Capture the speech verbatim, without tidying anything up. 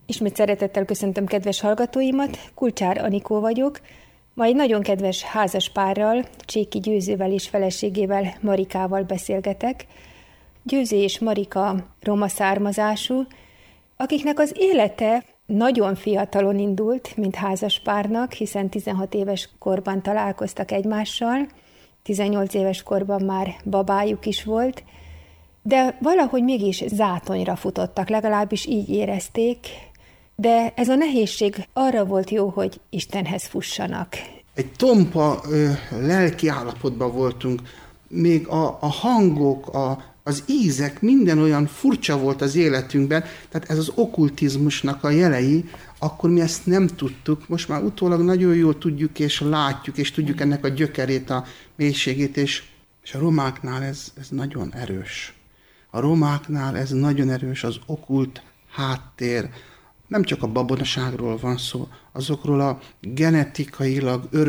Ismét szeretettel köszöntöm kedves hallgatóimat, Kulcsár Anikó vagyok. Ma egy nagyon kedves házaspárral, Cséki Győzővel és feleségével, Marikával beszélgetek. Győző és Marika roma származású, akiknek az élete nagyon fiatalon indult, mint házaspárnak, hiszen tizenhat éves korban találkoztak egymással, tizennyolc éves korban már babájuk is volt, de valahogy mégis zátonyra futottak, legalábbis így érezték, de ez a nehézség arra volt jó, hogy Istenhez fussanak. Egy tompa ö, lelki állapotban voltunk, még a, a hangok, a, az ízek, minden olyan furcsa volt az életünkben, tehát ez az okkultizmusnak a jelei, akkor mi ezt nem tudtuk, most már utólag nagyon jól tudjuk, és látjuk, és tudjuk ennek a gyökerét, a mélységét, és, és a romáknál ez, ez nagyon erős. A romáknál ez nagyon erős, az okkult háttér. Nem csak a babonaságról van szó, azokról a genetikailag örök